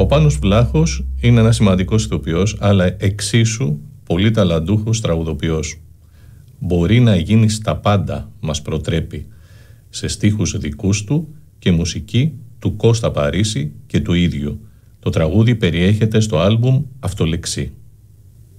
Ο Πάνος Βλάχος είναι ένας σημαντικός ηθοποιός, αλλά εξίσου πολύ ταλαντούχος τραγουδοποιός. «Μπορεί να γίνει στα πάντα» μας προτρέπει, σε στίχους δικούς του και μουσική του Κώστα Παρίσι και του ίδιου. Το τραγούδι περιέχεται στο άλμπουμ «Αυτολεξή».